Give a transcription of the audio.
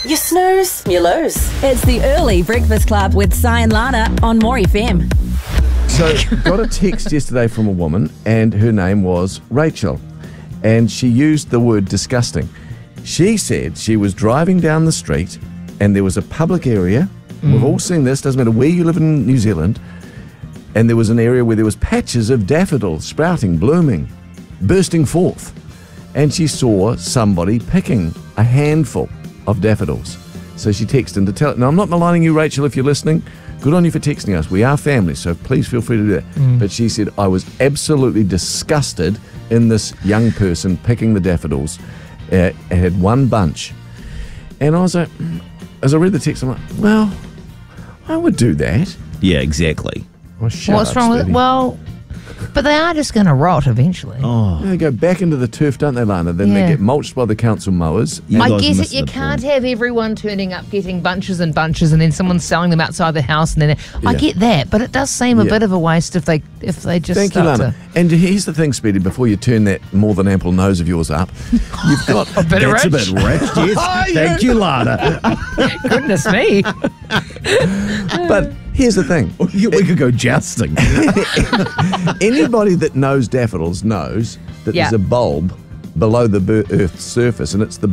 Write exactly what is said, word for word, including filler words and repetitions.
You snooze, you lose. It's the Early Breakfast Club with Si and Lana on More F M. So, got a text yesterday from a woman, and her name was Rachel, and she used the word disgusting. She said she was driving down the street, and there was a public area. Mm. We've all seen this, doesn't matter where you live in New Zealand, and there was an area where there was patches of daffodils sprouting, blooming, bursting forth, and she saw somebody picking a handful of daffodils. So she texted in to tell it. Now, I'm not maligning you, Rachel, if you're listening. Good on you for texting us. We are family, so please feel free to do that. Mm. But she said, I was absolutely disgusted in this young person picking the daffodils. Uh, it had one bunch. And I was like, as I read the text, I'm like, well, I would do that. Yeah, exactly. Well, shut What's up, wrong with Steady. it? Well, but they are just going to rot eventually. Oh, They go back into the turf, don't they, Lana? Then Yeah. they get mulched by the council mowers. You I guys get it. missed You the can't point. have everyone turning up getting bunches and bunches, and then someone selling them outside the house. And then I Yeah. get that, but it does seem a Yeah. bit of a waste if they if they just Thank you, start Lana. to. And here's the thing, Speedy, before you turn that more than ample nose of yours up, you've got A bit That's rich. a bit rich, yes. Thank you, Lana. Goodness me. But here's the thing. we could go jousting. Anybody that knows daffodils knows that Yeah. there's a bulb below the bir- Earth's surface, and it's the